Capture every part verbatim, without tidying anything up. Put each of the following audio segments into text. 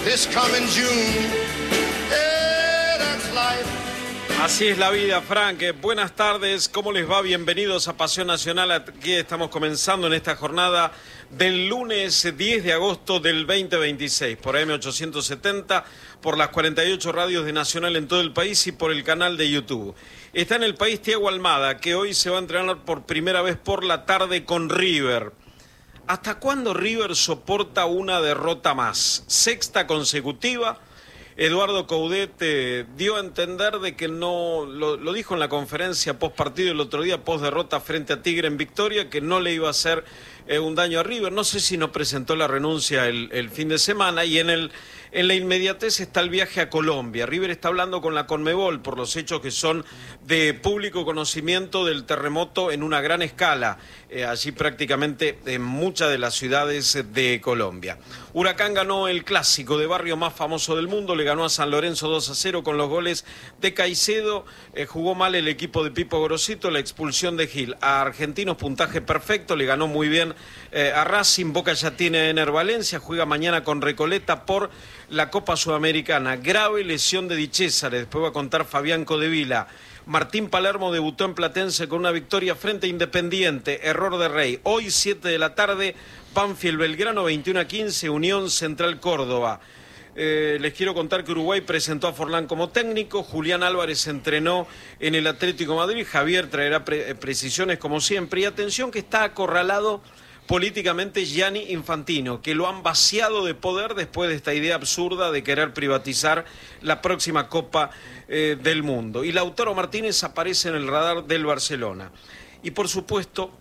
this coming June. Yeah, that's life. Así es la vida, Frank. Buenas tardes, ¿cómo les va? Bienvenidos a Pasión Nacional. Aquí estamos comenzando en esta jornada del lunes diez de agosto del veinte veintiséis por A M ochocientos setenta, por las cuarenta y ocho radios de Nacional en todo el país y por el canal de YouTube. Está en el país Thiago Almada, que hoy se va a entrenar por primera vez por la tarde con River. ¿Hasta cuándo River soporta una derrota más? Sexta consecutiva. Eduardo Coudet eh, dio a entender de que no, lo, lo dijo en la conferencia post partido el otro día, post derrota frente a Tigre en Victoria, que no le iba a hacer eh, un daño a River. No sé si no presentó la renuncia el, el fin de semana, y en el en la inmediatez está el viaje a Colombia. River está hablando con la Conmebol por los hechos que son de público conocimiento del terremoto en una gran escala, eh, allí prácticamente en muchas de las ciudades de Colombia. Huracán ganó el clásico de barrio más famoso del mundo, le ganó a San Lorenzo dos a cero con los goles de Caicedo. Eh, jugó mal el equipo de Pipo Grosito, la expulsión de Gil. A Argentinos puntaje perfecto, le ganó muy bien eh, a Racing. Boca ya tiene a Ener Valencia, juega mañana con Recoleta por la Copa Sudamericana. Grave lesión de Di César, después va a contar Fabián Codevila. Martín Palermo debutó en Platense con una victoria frente a Independiente, error de Rey. Hoy siete de la tarde, Banfield Belgrano, veintiuno a quince, Unión Central Córdoba. Eh, les quiero contar que Uruguay presentó a Forlán como técnico, Julián Álvarez entrenó en el Atlético de Madrid, Javier traerá pre precisiones como siempre, y atención que está acorralado políticamente Gianni Infantino, que lo han vaciado de poder después de esta idea absurda de querer privatizar la próxima Copa eh, del Mundo. Y Lautaro Martínez aparece en el radar del Barcelona. Y por supuesto,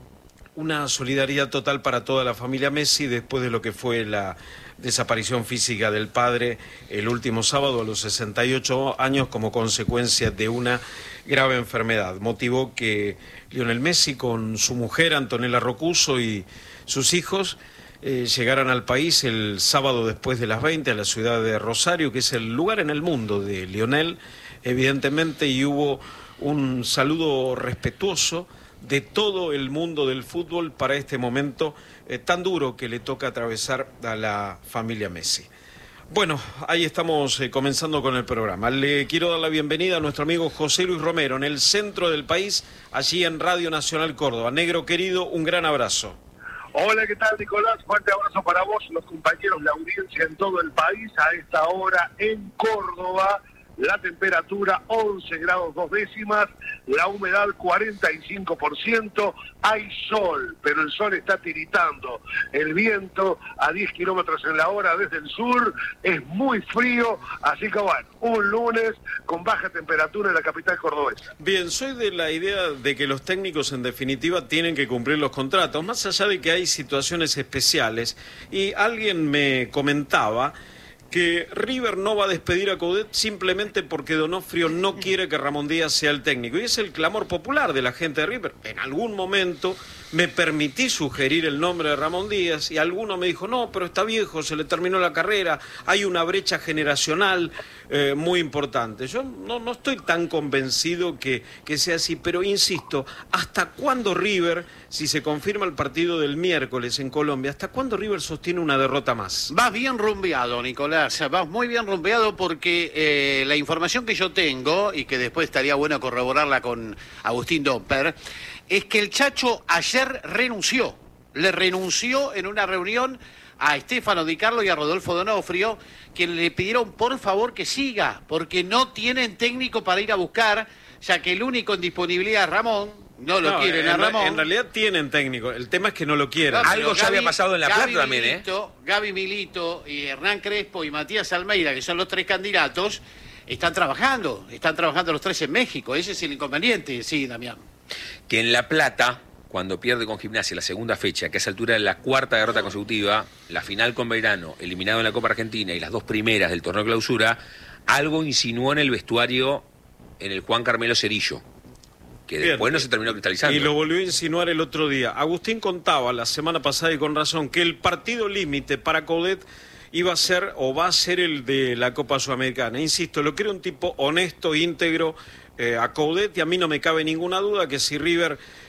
una solidaridad total para toda la familia Messi después de lo que fue la desaparición física del padre el último sábado a los sesenta y ocho años como consecuencia de una grave enfermedad. Motivó que Lionel Messi con su mujer Antonella Roccuzzo y sus hijos eh, llegaran al país el sábado después de las veinte a la ciudad de Rosario, que es el lugar en el mundo de Lionel, evidentemente, y hubo un saludo respetuoso de todo el mundo del fútbol para este momento eh, tan duro que le toca atravesar a la familia Messi. Bueno, ahí estamos eh, comenzando con el programa. Le quiero dar la bienvenida a nuestro amigo José Luis Romero en el centro del país, allí en Radio Nacional Córdoba. Negro querido, un gran abrazo. Hola, ¿qué tal, Nicolás? Fuerte abrazo para vos, los compañeros, la audiencia en todo el país. A esta hora en Córdoba, la temperatura once grados dos décimas, la humedad cuarenta y cinco por ciento, hay sol, pero el sol está tiritando, el viento a diez kilómetros en la hora desde el sur, es muy frío, así que bueno, un lunes con baja temperatura en la capital cordobesa. Bien, soy de la idea de que los técnicos en definitiva tienen que cumplir los contratos, más allá de que hay situaciones especiales, y alguien me comentaba que River no va a despedir a Coudet simplemente porque Donofrio no quiere que Ramón Díaz sea el técnico. Y es el clamor popular de la gente de River. En algún momento me permití sugerir el nombre de Ramón Díaz y alguno me dijo, no, pero está viejo, se le terminó la carrera, hay una brecha generacional eh, muy importante. Yo no, no estoy tan convencido que, que sea así, pero insisto, ¿hasta cuándo River, si se confirma el partido del miércoles en Colombia, hasta cuándo River sostiene una derrota más? Vas bien rumbeado, Nicolás, vas muy bien rumbeado porque eh, la información que yo tengo, y que después estaría bueno corroborarla con Agustín Domper, es que el Chacho ayer renunció, le renunció en una reunión a Stefano Di Carlo y a Rodolfo Donofrio, que le pidieron por favor que siga, porque no tienen técnico para ir a buscar, ya que el único en disponibilidad es Ramón, no lo no, quieren a Ramón. En realidad tienen técnico, el tema es que no lo quieren. No, Algo ya Gaby, había pasado en La Plata también, ¿eh? Gaby Milito y Hernán Crespo y Matías Almeida, que son los tres candidatos, están trabajando, están trabajando los tres en México, ese es el inconveniente, sí, Damián. Que en La Plata, cuando pierde con Gimnasia la segunda fecha, que a esa altura es la cuarta derrota consecutiva, la final con Belgrano, eliminado en la Copa Argentina y las dos primeras del torneo clausura, algo insinuó en el vestuario en el Juan Carmelo Cerillo, que Bien, después no se terminó cristalizando. Y lo volvió a insinuar el otro día. Agustín contaba la semana pasada y con razón que el partido límite para Coudet iba a ser o va a ser el de la Copa Sudamericana. Insisto, lo creo un tipo honesto, íntegro, Eh, a Coudet, y a mí no me cabe ninguna duda que si River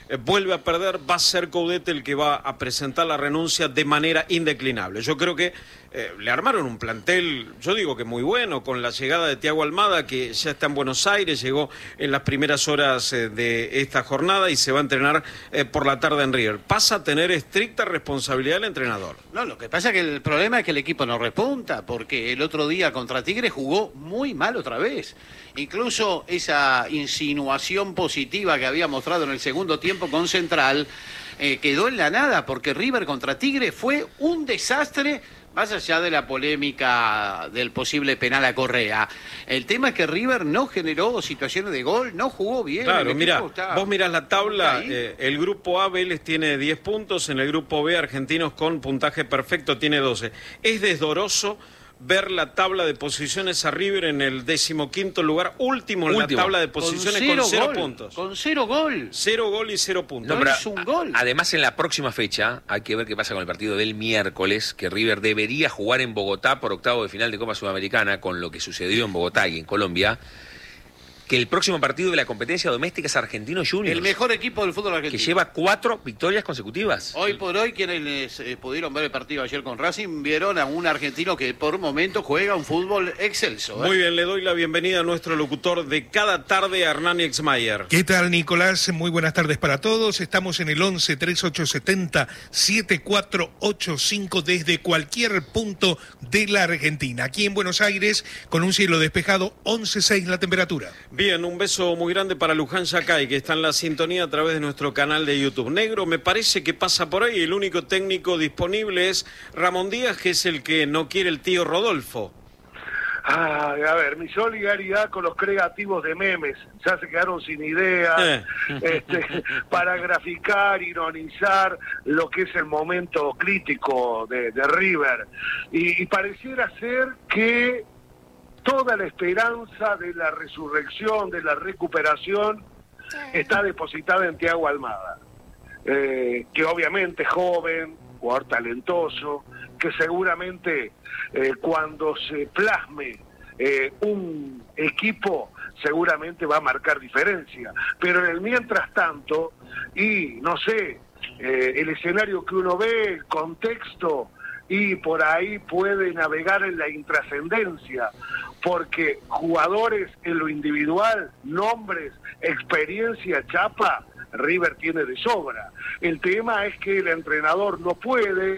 eh, vuelve a perder, va a ser Coudet el que va a presentar la renuncia de manera indeclinable. Yo creo que eh, le armaron un plantel, yo digo que muy bueno, con la llegada de Thiago Almada, que ya está en Buenos Aires, llegó en las primeras horas eh, de esta jornada y se va a entrenar eh, por la tarde en River. Pasa a tener estricta responsabilidad el entrenador. No, lo que pasa es que el problema es que el equipo no repunta, porque el otro día contra Tigre jugó muy mal otra vez. Incluso esa insinuación positiva que había mostrado en el segundo tiempo con Central eh, quedó en la nada, porque River contra Tigre fue un desastre, más allá de la polémica del posible penal a Correa. El tema es que River no generó situaciones de gol, no jugó bien. Claro, mira, vos mirás la tabla, eh, el grupo A, Vélez tiene diez puntos, en el grupo B, Argentinos con puntaje perfecto tiene doce. Es desdoroso ver la tabla de posiciones a River en el decimoquinto lugar, último en último. La tabla de posiciones con cero, con cero gol, puntos. Con cero gol. Cero gol y cero puntos. No, No pero es un gol. Además, en la próxima fecha hay que ver qué pasa con el partido del miércoles, que River debería jugar en Bogotá por octavo de final de Copa Sudamericana, con lo que sucedió en Bogotá y en Colombia, que el próximo partido de la competencia doméstica es Argentinos Juniors. El mejor equipo del fútbol argentino. Que lleva cuatro victorias consecutivas. Hoy por hoy, quienes eh, pudieron ver el partido ayer con Racing, vieron a un argentino que por momentos juega un fútbol excelso. ¿eh? Muy bien, le doy la bienvenida a nuestro locutor de cada tarde, Hernán Exmayer. ¿Qué tal, Nicolás? Muy buenas tardes para todos. Estamos en el once treinta y ocho setenta setenta y cuatro ochenta y cinco desde cualquier punto de la Argentina. Aquí en Buenos Aires, con un cielo despejado, once seis la temperatura. Bien, un beso muy grande para Luján Yacay, que está en la sintonía a través de nuestro canal de YouTube. Negro, me parece que pasa por ahí. El único técnico disponible es Ramón Díaz, que es el que no quiere el tío Rodolfo. Ah, a ver, mi solidaridad con los creativos de memes, ya se quedaron sin ideas, Eh. este, para graficar, ironizar lo que es el momento crítico de, de River. Y, y pareciera ser que toda la esperanza de la resurrección, de la recuperación, está depositada en Thiago Almada, eh, que obviamente es joven, jugador talentoso, que seguramente eh, cuando se plasme eh, un equipo seguramente va a marcar diferencia, pero en el mientras tanto, y no sé, eh, el escenario que uno ve, el contexto, y por ahí puede navegar en la intrascendencia, porque jugadores en lo individual, nombres, experiencia, chapa, River tiene de sobra. El tema es que el entrenador no puede,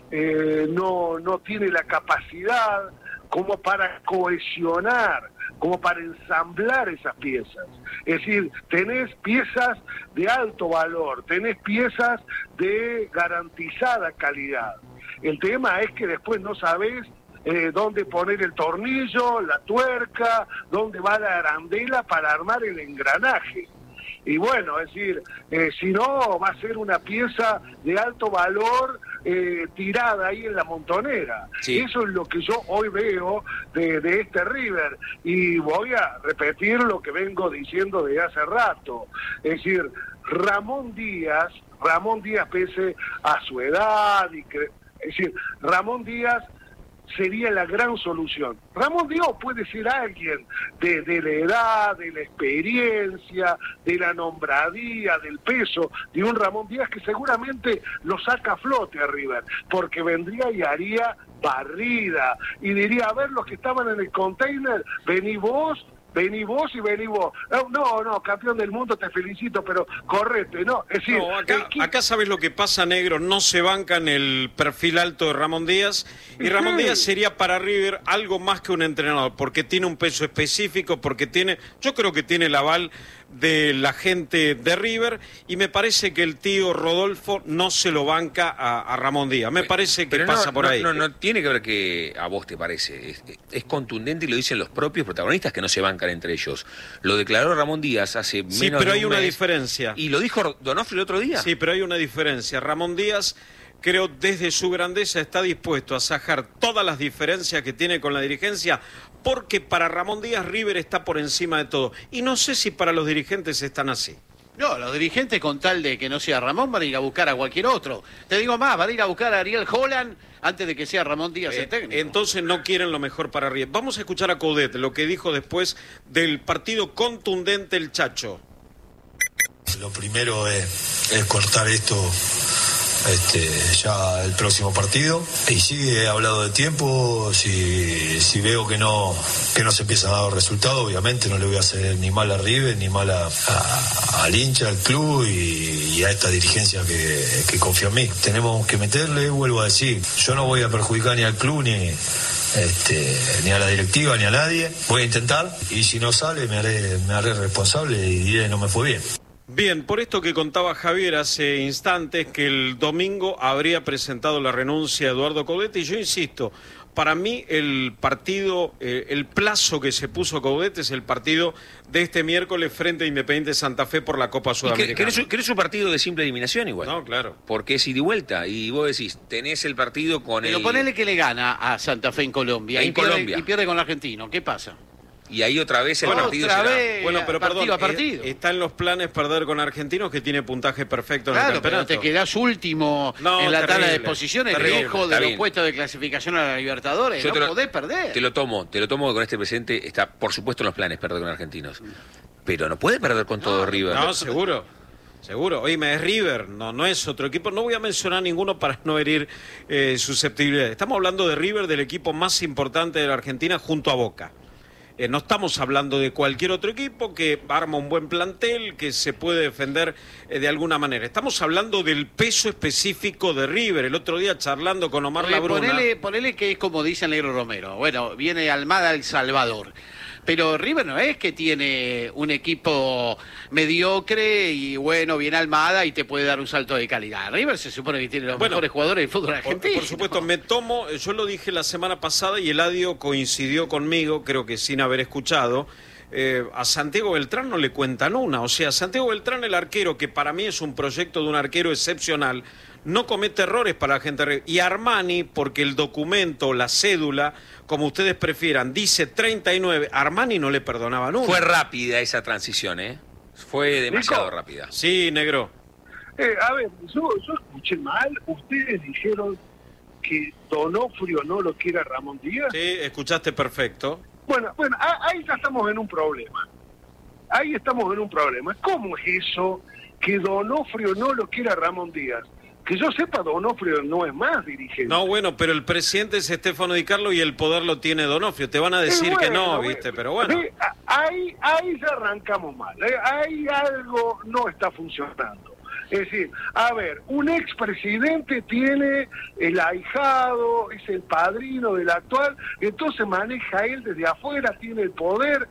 eh, no, no tiene la capacidad como para cohesionar, como para ensamblar esas piezas. Es decir, tenés piezas de alto valor, tenés piezas de garantizada calidad. El tema es que después no sabés eh, dónde poner el tornillo, la tuerca, dónde va la arandela para armar el engranaje. Y bueno, es decir, eh, si no, va a ser una pieza de alto valor eh, tirada ahí en la montonera. Sí. Eso es lo que yo hoy veo de, de este River. Y voy a repetir lo que vengo diciendo desde hace rato. Es decir, Ramón Díaz, Ramón Díaz pese a su edad, y que, es decir, Ramón Díaz sería la gran solución. Ramón Díaz puede ser alguien de, de la edad, de la experiencia, de la nombradía, del peso, de un Ramón Díaz que seguramente lo saca a flote a River, porque vendría y haría barrida, y diría, a ver, los que estaban en el container, vení vos, vení vos y vení vos. No, no, campeón del mundo, te felicito, pero correte, ¿no? Es decir, No, acá, equipo... acá sabes lo que pasa, Negro, no se bancan el perfil alto de Ramón Díaz, y Ramón Sí. Díaz sería para River algo más que un entrenador, porque tiene un peso específico, porque tiene, yo creo que tiene el aval de la gente de River, y me parece que el tío Rodolfo no se lo banca a, a Ramón Díaz, me parece que Pero pasa no, por no, ahí. No, no tiene que ver que a vos te parece. Es, es contundente y lo dicen los propios protagonistas que no se bancan entre ellos. Lo declaró Ramón Díaz hace menos Sí, pero de hay un una mes, diferencia. Y lo dijo Donofrio el otro día. Sí, pero hay una diferencia. Ramón Díaz, creo, desde su grandeza está dispuesto a sacar todas las diferencias que tiene con la dirigencia, porque para Ramón Díaz River está por encima de todo. Y no sé si para los dirigentes están así. No, los dirigentes con tal de que no sea Ramón van a ir a buscar a cualquier otro. Te digo más, van a ir a buscar a Ariel Holland antes de que sea Ramón Díaz Eh, el técnico. entonces no quieren lo mejor para River. Vamos a escuchar a Coudet, lo que dijo después del partido contundente el Chacho. Lo primero es, es cortar esto este, ya el próximo partido. Y sí, he hablado de tiempo. Si, si veo que no que no se empieza a dar resultado, obviamente no le voy a hacer ni mal a River, ni mal a, a, al hincha, al club y, y a esta dirigencia que, que confía en mí. Tenemos que meterle, vuelvo a decir, yo no voy a perjudicar ni al club ni... Este, ni a la directiva ni a nadie. Voy a intentar y si no sale me haré, me haré responsable y diré no me fue bien. Bien, por esto que contaba Javier hace instantes, que el domingo habría presentado la renuncia a Eduardo Coudet, y yo insisto, para mí el partido, eh, el plazo que se puso Coudet es el partido de este miércoles frente a Independiente Santa Fe por la Copa Sudamericana. ¿Querés, querés un partido de simple eliminación igual? No, claro. Porque es ida y vuelta, y vos decís, tenés el partido con Pero el... Pero ponele que le gana a Santa Fe en Colombia, en y, Colombia. Pierde, y pierde con el argentino, ¿qué pasa? Y ahí otra vez el Bueno, partido otra será... vez. Bueno, pero partido perdón, a partido. eh, está en los planes perder con Argentinos, que tiene puntaje perfecto en Claro, el pero campeonato. te quedás último No, en la tabla terrible, de posiciones, terrible, lejos está de los bien. puestos de clasificación a la Libertadores. Yo No te lo- podés perder. Te lo tomo, te lo tomo que con este presente está, por supuesto, en los planes perder con Argentinos. Pero no puede perder con todo River. No, seguro. Seguro. Oíme, es River, no, no es otro equipo. No voy a mencionar ninguno para no herir eh, susceptibilidades. Estamos hablando de River, del equipo más importante de la Argentina junto a Boca. Eh, no estamos hablando de cualquier otro equipo que arma un buen plantel, que se puede defender eh, de alguna manera. Estamos hablando del peso específico de River. El otro día charlando con Omar Ponele, Labruna. ponele, ponele que es como dice el Negro Romero. Bueno, viene Almada El Salvador. Pero River no es que tiene un equipo mediocre y bueno, viene Almada y te puede dar un salto de calidad. River se supone que tiene los Bueno, mejores jugadores del fútbol Por, argentino. por supuesto, me tomo, yo lo dije la semana pasada y Eladio coincidió conmigo, creo que sin haber escuchado. Eh, a Santiago Beltrán no le cuentan una. O sea, Santiago Beltrán, el arquero, que para mí es un proyecto de un arquero excepcional, no comete errores para la gente. Y Armani, porque el documento, la cédula, como ustedes prefieran, dice treinta y nueve, Armani no le perdonaban uno. Fue rápida esa transición, ¿eh? Fue demasiado Nico. rápida. Sí, negro. Eh, a ver, yo, yo escuché mal. Ustedes dijeron que Donofrio no lo quiere a Ramón Díaz. Sí, escuchaste perfecto. Bueno, bueno, a- ahí ya estamos en un problema. Ahí estamos en un problema. ¿Cómo es eso que Donofrio no lo quiera a Ramón Díaz? Que yo sepa, Donofrio no es más dirigente. No, bueno, pero el presidente es Estefano Di Carlo y el poder lo tiene Donofrio. Te van a decir Eh, que bueno, no, bueno, ¿viste? Pero bueno. sí, a- ahí, ahí ya arrancamos mal. ¿eh? Ahí algo no está funcionando. Es decir, a ver, un expresidente tiene el ahijado, es el padrino del actual, entonces maneja él desde afuera, tiene el poder.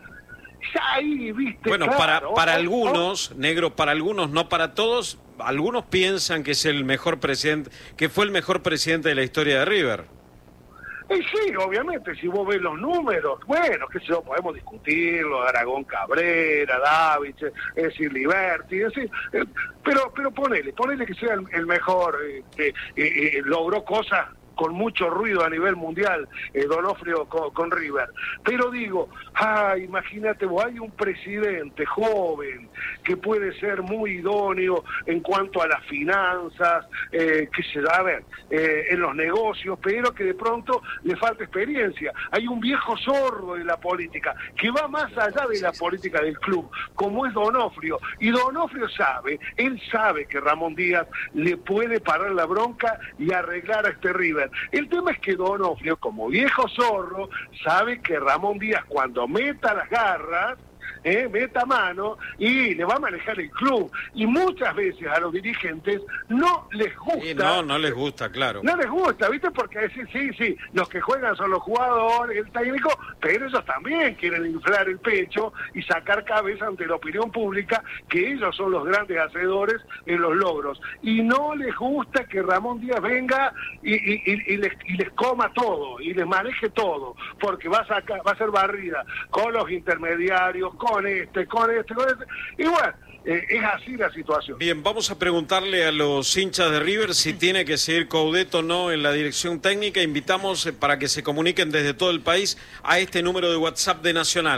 Ya ahí, viste. Bueno, claro, para, para o- o- algunos, negro, para algunos, no para todos, algunos piensan que es el mejor presidente, que fue el mejor presidente de la historia de River. Y sí, obviamente, si vos ves los números, bueno, qué sé yo, podemos discutirlo, Aragón Cabrera, David, es decir, Liberty, es decir, eh, pero pero ponele, ponele que sea el, el mejor, eh, eh, eh, logró cosas con mucho ruido a nivel mundial, eh, Donofrio con, con River. Pero digo, ah, imagínate, vos, hay un presidente joven que puede ser muy idóneo en cuanto a las finanzas, eh, que se da a ver, eh, en los negocios, pero que de pronto le falta experiencia. Hay un viejo zorro de la política que va más allá de la política del club, como es Donofrio. Y Donofrio sabe, él sabe que Ramón Díaz le puede parar la bronca y arreglar a este River. El tema es que Donofrio, como viejo zorro, sabe que Ramón Díaz cuando meta las garras, eh, meta mano y le va a manejar el club. Y muchas veces a los dirigentes no les gusta. Y no, no les gusta, claro. No les gusta, ¿viste? Porque decir, sí, sí, los que juegan son los jugadores, el técnico, pero ellos también quieren inflar el pecho y sacar cabeza ante la opinión pública que ellos son los grandes hacedores en los logros. Y no les gusta que Ramón Díaz venga y, y, y, y, les, y les coma todo, y les maneje todo, porque va a, sacar, va a ser barrida con los intermediarios, con este, con este, con este. Y bueno, eh, es así la situación. Bien, vamos a preguntarle a los hinchas de River si tiene que seguir Coudet o no en la dirección técnica. Invitamos eh, para que se comuniquen desde todo el país a este número de WhatsApp de Nacional.